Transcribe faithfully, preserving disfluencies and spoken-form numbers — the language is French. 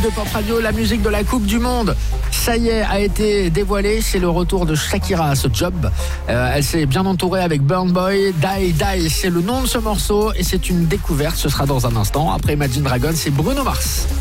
De Pop Radio, la musique de la Coupe du Monde, ça y est, a été dévoilée. C'est le retour de Shakira à ce job. Euh, elle s'est bien entourée avec Burna Boy. Die Die, c'est le nom de ce morceau et c'est une découverte. Ce sera dans un instant. Après Imagine Dragons, c'est Bruno Mars.